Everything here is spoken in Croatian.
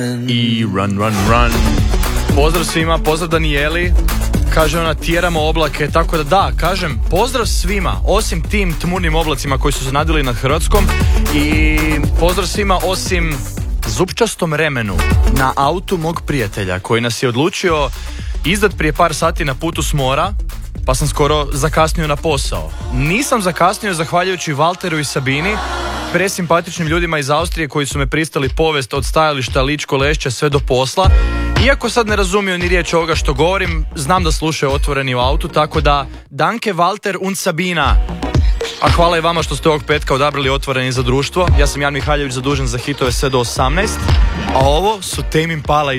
I run. Pozdrav svima, pozdrav Danijeli. Kaže ona, tjeramo oblake, tako da, kažem, pozdrav svima, osim tim tmurnim oblacima koji su se nadvili nad Hrvatskom, i pozdrav svima osim zupčastom remenu na autu mog prijatelja koji nas je odlučio izdat prije par sati na putu s mora, pa sam skoro zakasnio na posao. Nisam zakasnio zahvaljujući Valteru i Sabini, presimpatičnim ljudima iz Austrije koji su me pristali povest od stajališta Ličko Lešće sve do posla. Iako sad ne razumiju ni riječ ovoga što govorim, znam da slušaju Otvoreni u autu, tako da danke Valter und Sabina. A hvala i vama što ste ovog petka odabrali Otvoreni za društvo. Ja sam Jan Mihaljević, zadužen za hitove sve do 18, a ovo su Tame Impala i